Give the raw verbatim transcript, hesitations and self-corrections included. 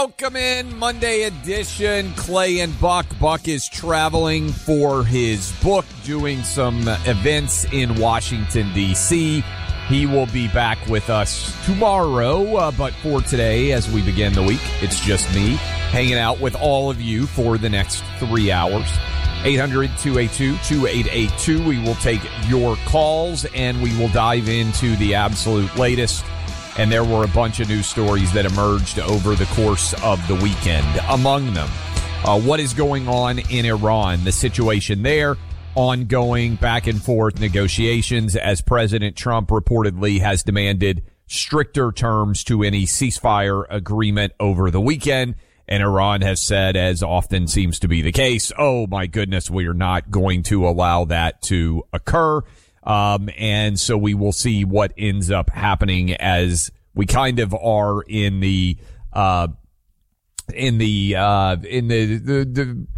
Welcome in, Monday edition. Clay and Buck. Buck is traveling for his book, doing some events in Washington, D C He will be back with us tomorrow, uh, but for today, as we begin the week, it's just me hanging out with all of you for the next three hours. eight hundred, two eight two, two eight eight two. We will take your calls, and we will dive into the absolute latest. And there were a bunch of news stories that emerged over the course of the weekend. Among them, uh, what is going on in Iran, the situation there, ongoing back and forth negotiations as President Trump reportedly has demanded stricter terms to any ceasefire agreement over the weekend. And Iran has said, as often seems to be the case, oh my goodness, we are not going to allow that to occur. Um, and so we will see what ends up happening as we kind of are in the, uh, in the, uh, in the, the, the